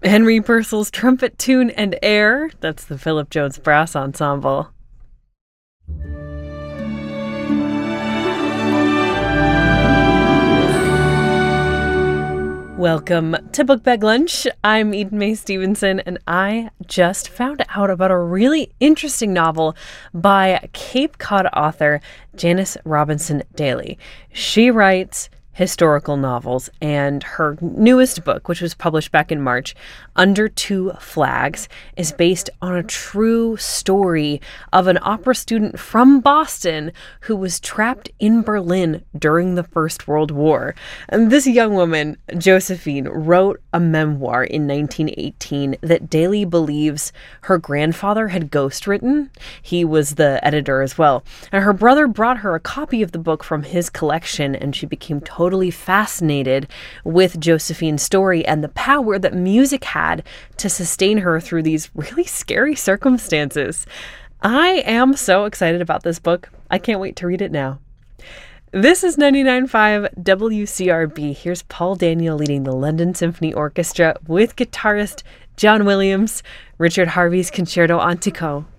Henry Purcell's trumpet tune and air. That's the Philip Jones Brass Ensemble. Welcome to Book Bag Lunch. I'm Eden Mae Stevenson, and I just found out about a really interesting novel by Cape Cod author Janice Robinson Daly. She writes historical novels, and her newest book, which was published back in March, Under Two Flags, is based on a true story of an opera student from Boston who was trapped in Berlin during the First World War. And this young woman, Josephine, wrote a memoir in 1918 that Daly believes her grandfather had ghostwritten. He was the editor as well. And her brother brought her a copy of the book from his collection, and she became totally fascinated with Josephine's story and the power that music had to sustain her through these really scary circumstances. I am so excited about this book. I can't wait to read it now. This is 99.5 WCRB. Here's Paul Daniel leading the London Symphony Orchestra with guitarist John Williams, Richard Harvey's Concerto Antico.